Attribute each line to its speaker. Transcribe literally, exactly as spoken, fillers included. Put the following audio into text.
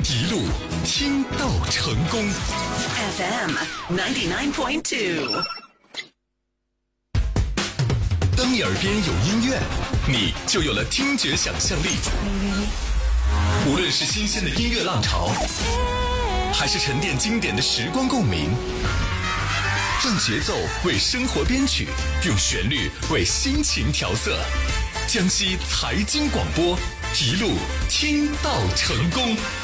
Speaker 1: 一路听到成功。
Speaker 2: F M ninety-nine point two。
Speaker 1: 当你耳边有音乐，你就有了听觉想象力。无论是新鲜的音乐浪潮，还是沉淀经典的时光共鸣，用节奏为生活编曲，用旋律为心情调色。江西财经广播，一路听到成功。